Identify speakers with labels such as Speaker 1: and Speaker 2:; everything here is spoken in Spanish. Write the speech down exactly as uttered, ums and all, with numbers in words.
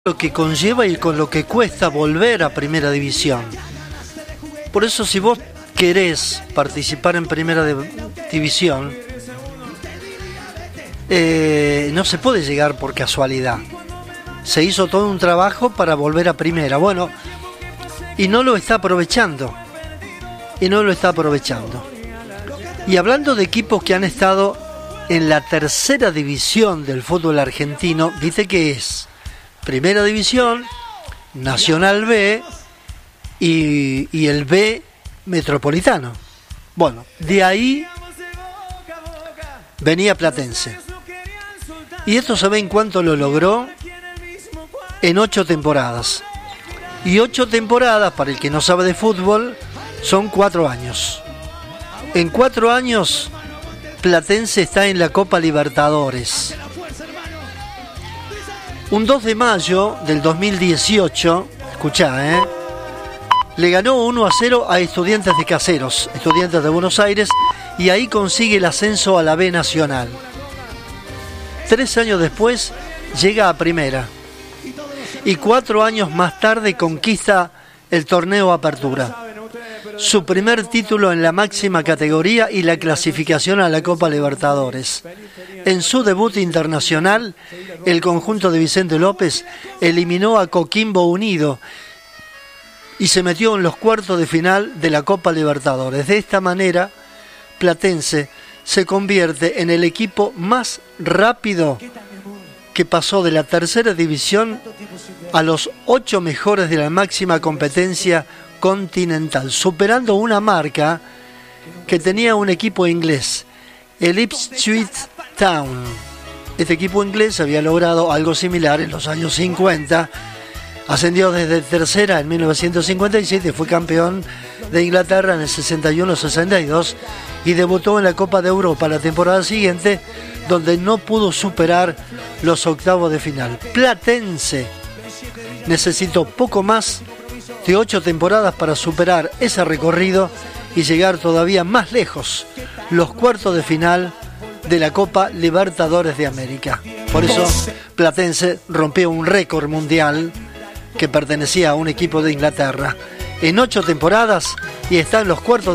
Speaker 1: Lo que conlleva y con lo que cuesta volver a Primera División. Por eso, si vos querés participar en Primera División, eh, no se puede llegar por casualidad. Se hizo todo un trabajo para volver a Primera. Bueno, y no lo está aprovechando. Y no lo está aprovechando. Y hablando de equipos que han estado en la tercera división del fútbol argentino, viste que es Primera División, Nacional B y, y el B Metropolitano. Bueno, de ahí venía Platense. Y esto se ve en cuánto lo logró en ocho temporadas. Y ocho temporadas, para el que no sabe de fútbol, son cuatro años. En cuatro años, Platense está en la Copa Libertadores. Un dos de mayo del dos mil dieciocho, escuchá, ¿eh? le ganó uno a cero a Estudiantes de Caseros, Estudiantes de Buenos Aires, y ahí consigue el ascenso a la B Nacional. Tres años después llega a Primera. Y cuatro años más tarde conquista el torneo Apertura. Su primer título en la máxima categoría y la clasificación a la Copa Libertadores. En su debut internacional, el conjunto de Vicente López eliminó a Coquimbo Unido y se metió en los cuartos de final de la Copa Libertadores. De esta manera, Platense se convierte en el equipo más rápido que pasó de la tercera división a los ocho mejores de la máxima competencia continental, superando una marca que tenía un equipo inglés, el Ipswich Town. Este equipo inglés había logrado algo similar en los años cincuenta, ascendió desde tercera en mil novecientos cincuenta y siete, fue campeón de Inglaterra en el sesenta y uno sesenta y dos y debutó en la Copa de Europa la temporada siguiente, donde no pudo superar los octavos de final. Platense necesitó poco más de ocho temporadas para superar ese recorrido y llegar todavía más lejos, los cuartos de final de la Copa Libertadores de América. Por eso Platense rompió un récord mundial que pertenecía a un equipo de Inglaterra en ocho temporadas y está en los cuartos